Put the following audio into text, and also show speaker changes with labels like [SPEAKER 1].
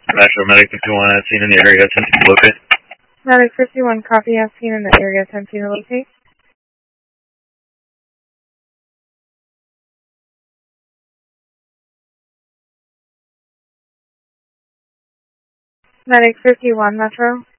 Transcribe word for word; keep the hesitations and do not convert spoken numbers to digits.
[SPEAKER 1] Metro Medic fifty-one, I've seen in the area, attempting to locate.
[SPEAKER 2] Medic fifty-one, copy, I've seen in the area, attempting to locate. Medic fifty-one, Metro.